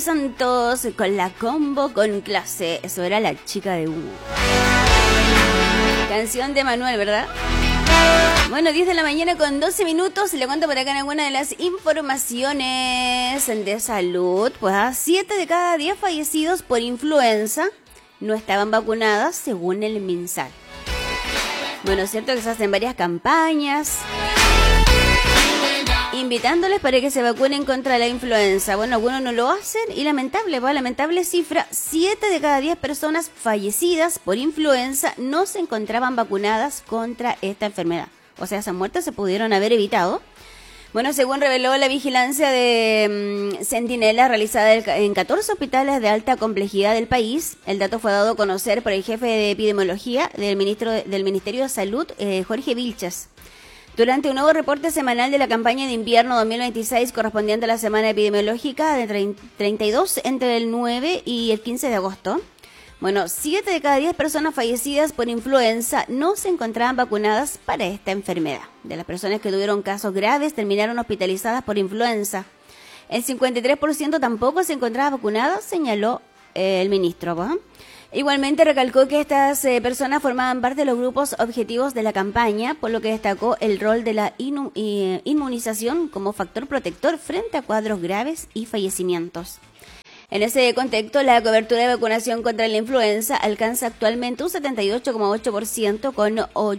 Santos con la combo con clase. Eso era La Chica de Humo. Canción de Manuel, ¿verdad? Bueno, 10 de la mañana con 12 minutos. Le cuento por acá en alguna de las informaciones de salud. Pues 7 de cada 10 fallecidos por influenza no estaban vacunadas según el MinSal. Bueno, es cierto que se hacen varias campañas invitándoles para que se vacunen contra la influenza. Bueno, algunos no lo hacen y lamentable cifra, 7 de cada 10 personas fallecidas por influenza no se encontraban vacunadas contra esta enfermedad. O sea, esas muertes se pudieron haber evitado. Bueno, según reveló la vigilancia de Centinela realizada en 14 hospitales de alta complejidad del país, el dato fue dado a conocer por el jefe de epidemiología del Ministerio de Salud, Jorge Vilches. Durante un nuevo reporte semanal de la campaña de invierno 2026 correspondiente a la semana epidemiológica de 32 entre el 9 y el 15 de agosto, bueno, 7 de cada 10 personas fallecidas por influenza no se encontraban vacunadas para esta enfermedad. De las personas que tuvieron casos graves terminaron hospitalizadas por influenza. El 53% tampoco se encontraba vacunada, señaló el ministro. Igualmente recalcó que estas personas formaban parte de los grupos objetivos de la campaña, por lo que destacó el rol de la inmunización como factor protector frente a cuadros graves y fallecimientos. En ese contexto, la cobertura de vacunación contra la influenza alcanza actualmente un 78,8% con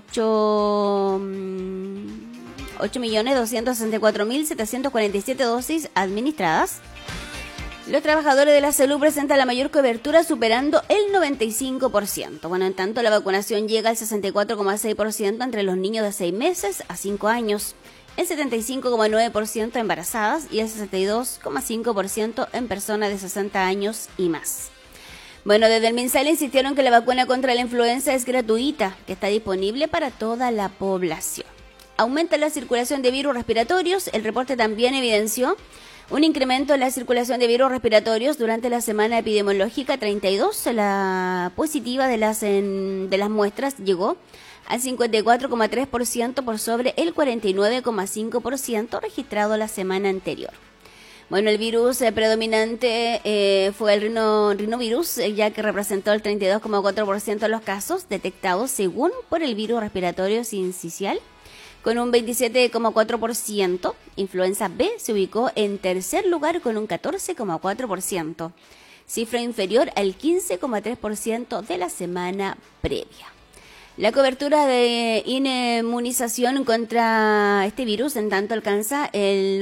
8.264.747 dosis administradas. Los trabajadores de la salud presentan la mayor cobertura, superando el 95%. Bueno, en tanto, la vacunación llega al 64,6% entre los niños de 6 meses a 5 años, el 75,9% embarazadas y el 62,5% en personas de 60 años y más. Bueno, desde el MinSal insistieron que la vacuna contra la influenza es gratuita, que está disponible para toda la población. Aumenta la circulación de virus respiratorios. El reporte también evidenció un incremento en la circulación de virus respiratorios durante la semana epidemiológica 32. La positiva de las muestras llegó al 54,3% por sobre el 49,5% registrado la semana anterior. Bueno, el virus predominante fue el rinovirus, ya que representó el 32,4% de los casos detectados según por el virus respiratorio sincicial, con un 27,4%. Influenza B se ubicó en tercer lugar con un 14,4%, cifra inferior al 15,3% de la semana previa. La cobertura de inmunización contra este virus en tanto alcanza el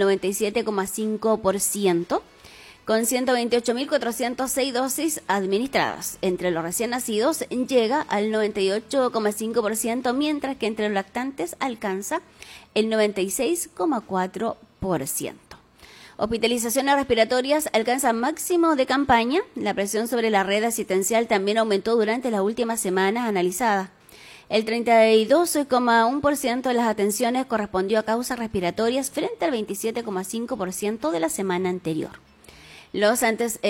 97,5%, con 128.406 dosis administradas. Entre los recién nacidos llega al 98,5%, mientras que entre los lactantes alcanza el 96,4%. Hospitalizaciones respiratorias alcanzan máximo de campaña. La presión sobre la red asistencial también aumentó durante las últimas semanas analizadas. El 32,1% de las atenciones correspondió a causas respiratorias frente al 27,5% de la semana anterior. Las atenciones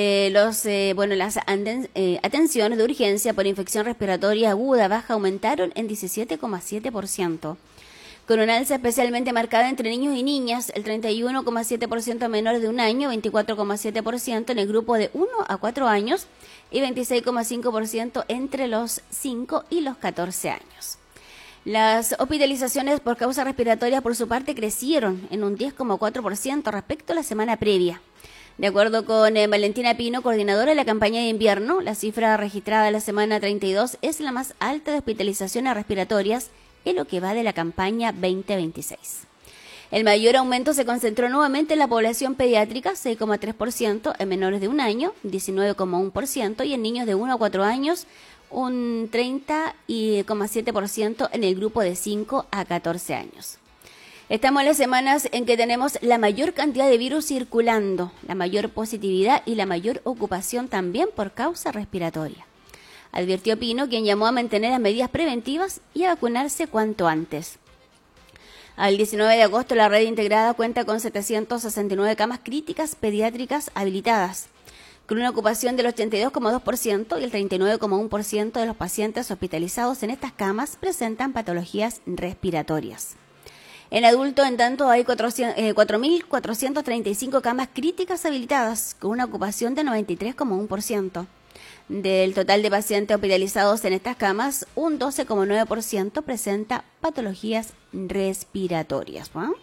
de urgencia por infección respiratoria aguda baja aumentaron en 17,7%, con una alza especialmente marcada entre niños y niñas, el 31,7% menores de un año, 24,7% en el grupo de 1 a 4 años y 26,5% entre los 5 y los 14 años. Las hospitalizaciones por causas respiratorias, por su parte, crecieron en un 10,4% respecto a la semana previa. De acuerdo con Valentina Pino, coordinadora de la campaña de invierno, la cifra registrada en la semana 32 es la más alta de hospitalizaciones respiratorias en lo que va de la campaña 2026. El mayor aumento se concentró nuevamente en la población pediátrica, 6,3%, en menores de un año, 19,1%, y en niños de 1 a 4 años, un 30,7% en el grupo de 5 a 14 años. Estamos en las semanas en que tenemos la mayor cantidad de virus circulando, la mayor positividad y la mayor ocupación también por causa respiratoria, advirtió Pino, quien llamó a mantener las medidas preventivas y a vacunarse cuanto antes. Al 19 de agosto, la red integrada cuenta con 769 camas críticas pediátricas habilitadas, con una ocupación del 82,2%, y el 39,1% de los pacientes hospitalizados en estas camas presentan patologías respiratorias. En adulto, en tanto, hay 4.435 camas críticas habilitadas, con una ocupación de 93,1%. Del total de pacientes hospitalizados en estas camas, un 12,9% presenta patologías respiratorias, ¿no?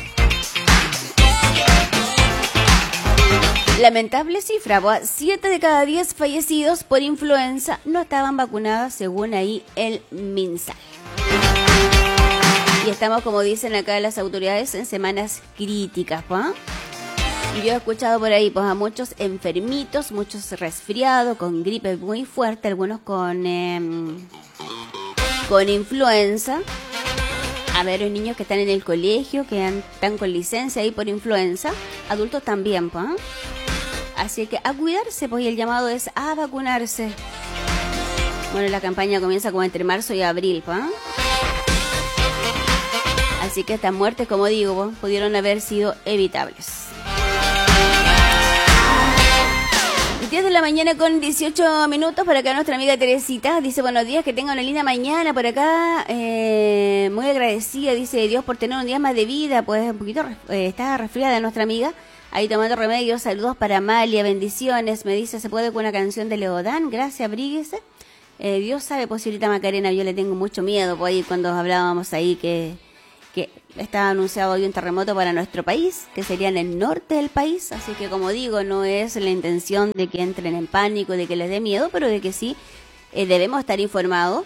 Lamentable cifra, 7 de cada 10 fallecidos por influenza no estaban vacunadas, según ahí el MinSal. Y estamos, como dicen acá las autoridades, en semanas críticas, ¿no? Y yo he escuchado por ahí pues a muchos enfermitos, muchos resfriados, con gripe muy fuerte, algunos con influenza. A ver, los niños que están en el colegio, que están con licencia ahí por influenza, adultos también, pues. Así que a cuidarse, pues, y el llamado es a vacunarse. Bueno, la campaña comienza como entre marzo y abril, pues. Así que estas muertes, como digo, pues, pudieron haber sido evitables. 10 de la mañana con 18 minutos. Por acá nuestra amiga Teresita dice: buenos días, que tenga una linda mañana por acá, muy agradecida, dice, Dios por tener un día más de vida. Pues un poquito está resfriada nuestra amiga, ahí tomando remedios. Saludos para Amalia, bendiciones. Me dice, ¿se puede con una canción de Leodán? Gracias, abríguese. Dios sabe, pues señorita Macarena, yo le tengo mucho miedo, pues ahí cuando hablábamos ahí que está anunciado hoy un terremoto para nuestro país, que sería en el norte del país. Así que, como digo, no es la intención de que entren en pánico, de que les dé miedo, pero de que sí debemos estar informados.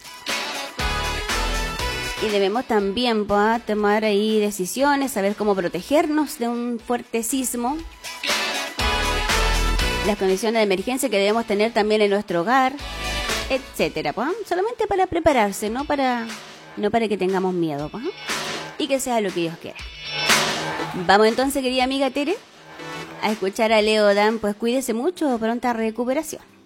Y debemos también tomar ahí decisiones, saber cómo protegernos de un fuerte sismo. Las condiciones de emergencia que debemos tener también en nuestro hogar, etcétera. Solamente para prepararse, no para que tengamos miedo, y que sea lo que Dios quiera. Vamos entonces, querida amiga Tere, a escuchar a Leodán. Pues cuídese mucho, pronta recuperación.